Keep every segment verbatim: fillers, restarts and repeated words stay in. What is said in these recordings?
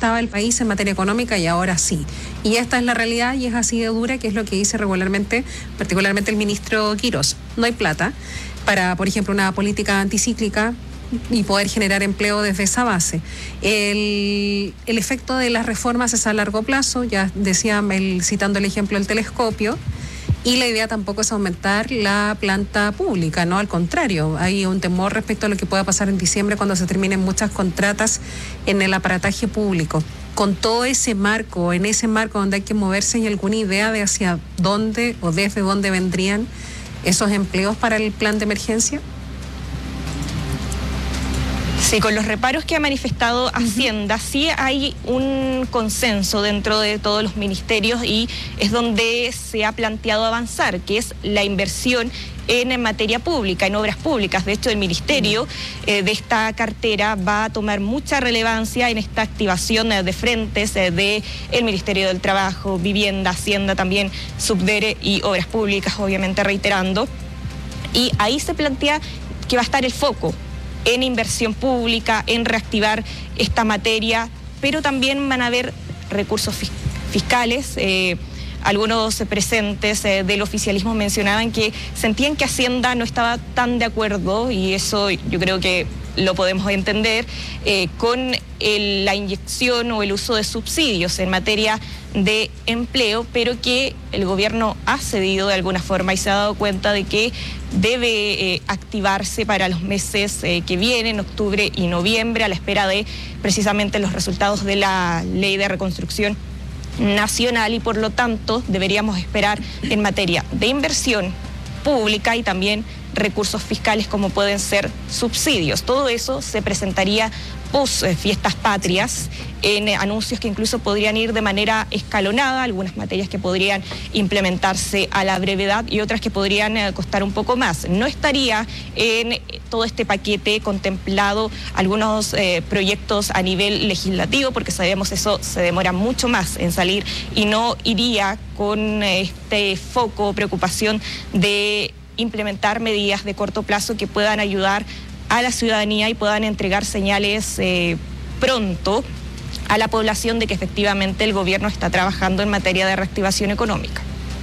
estaba el país en materia económica y ahora sí. Y esta es la realidad y es así de dura, que es lo que dice regularmente, particularmente el ministro Quirós. No hay plata para, por ejemplo, una política anticíclica y poder generar empleo desde esa base. El, el efecto de las reformas es a largo plazo, ya decía, el, citando el ejemplo del telescopio, y la idea tampoco es aumentar la planta pública, ¿no? Al contrario, hay un temor respecto a lo que pueda pasar en diciembre cuando se terminen muchas contratas en el aparataje público. Con todo ese marco, en ese marco donde hay que moverse, ¿hay alguna idea de hacia dónde o desde dónde vendrían esos empleos para el plan de emergencia? Sí, con los reparos que ha manifestado Hacienda, uh-huh. sí hay un consenso dentro de todos los ministerios y es donde se ha planteado avanzar, que es la inversión en materia pública, en obras públicas. De hecho, el ministerio uh-huh. eh, de esta cartera va a tomar mucha relevancia en esta activación eh, de frentes eh, de el Ministerio del Trabajo, Vivienda, Hacienda también, Subdere y Obras Públicas, obviamente reiterando. Y ahí se plantea que va a estar el foco en inversión pública, en reactivar esta materia, pero también van a haber recursos fiscales. Eh, algunos presentes eh, del oficialismo mencionaban que sentían que Hacienda no estaba tan de acuerdo, y eso yo creo que lo podemos entender, eh, con el, la inyección o el uso de subsidios en materia de empleo, pero que el gobierno ha cedido de alguna forma y se ha dado cuenta de que debe eh, activarse para los meses eh, que vienen, octubre y noviembre, a la espera de precisamente los resultados de la Ley de Reconstrucción Nacional, y por lo tanto deberíamos esperar en materia de inversión pública y también recursos fiscales como pueden ser subsidios. Todo eso se presentaría post eh, fiestas patrias, en eh, anuncios que incluso podrían ir de manera escalonada, algunas materias que podrían implementarse a la brevedad y otras que podrían eh, costar un poco más. No estaría en eh, todo este paquete contemplado algunos eh, proyectos a nivel legislativo, porque sabemos eso se demora mucho más en salir y no iría con eh, este foco o preocupación de implementar medidas de corto plazo que puedan ayudar a la ciudadanía y puedan entregar señales eh, pronto a la población de que efectivamente el gobierno está trabajando en materia de reactivación económica.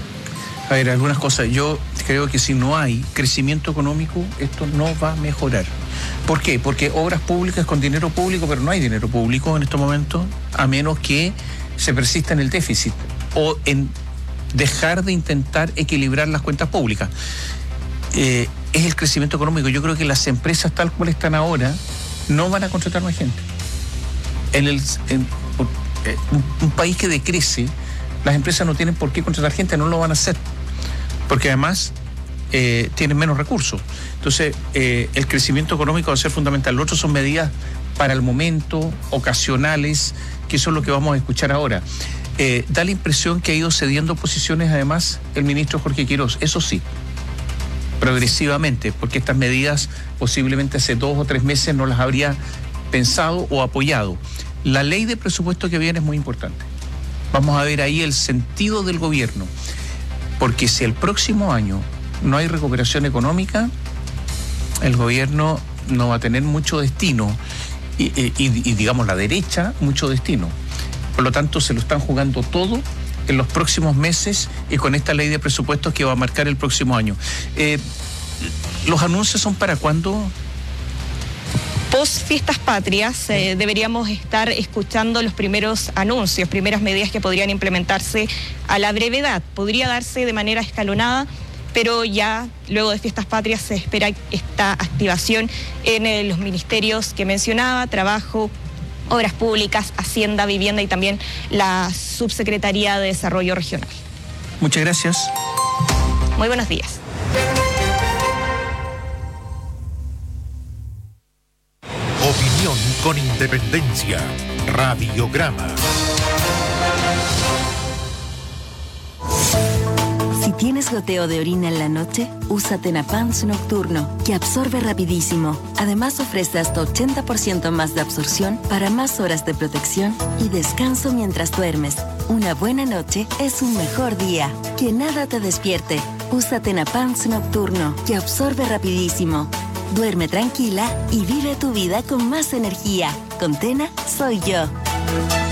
A ver, algunas cosas. Yo creo que si no hay crecimiento económico, esto no va a mejorar. ¿Por qué? Porque obras públicas con dinero público, pero no hay dinero público en estos momentos, a menos que se persista en el déficit o en dejar de intentar equilibrar las cuentas públicas. Eh, es el crecimiento económico. Yo creo que las empresas tal cual están ahora no van a contratar más gente. En, el, en eh, un, un país que decrece, las empresas no tienen por qué contratar gente, no lo van a hacer, porque además eh, tienen menos recursos. Entonces, eh, el crecimiento económico va a ser fundamental. Lo otro son medidas para el momento, ocasionales, que eso es lo que vamos a escuchar ahora. Eh, da la impresión que ha ido cediendo posiciones, además, el ministro Jorge Quirós, eso sí, progresivamente, porque estas medidas posiblemente hace dos o tres meses no las habría pensado o apoyado. La ley de presupuesto que viene es muy importante. Vamos a ver ahí el sentido del gobierno, porque si el próximo año no hay recuperación económica, el gobierno no va a tener mucho destino y, y, y digamos la derecha mucho destino. Por lo tanto, se lo están jugando todo en los próximos meses y con esta ley de presupuestos que va a marcar el próximo año. Eh, ¿Los anuncios son para cuándo? Post fiestas patrias eh, deberíamos estar escuchando los primeros anuncios, primeras medidas que podrían implementarse a la brevedad. Podría darse de manera escalonada, pero ya luego de fiestas patrias se espera esta activación en eh, los ministerios que mencionaba, Trabajo, Obras Públicas, Hacienda, Vivienda y también la Subsecretaría de Desarrollo Regional. Muchas gracias. Muy buenos días. Opinión con independencia. Radiograma. Si tienes goteo de orina en la noche, usa Tenapans Nocturno, que absorbe rapidísimo. Además ofrece hasta ochenta por ciento más de absorción para más horas de protección y descanso mientras duermes. Una buena noche es un mejor día. Que nada te despierte. Usa Tenapans Nocturno, que absorbe rapidísimo. Duerme tranquila y vive tu vida con más energía. Con Tena, soy yo.